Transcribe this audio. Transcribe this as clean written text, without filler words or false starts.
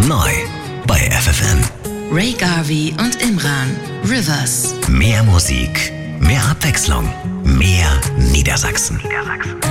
Neu bei FFN. Ray Garvey und Imran. Rivers. Mehr Musik, mehr Abwechslung, mehr Niedersachsen.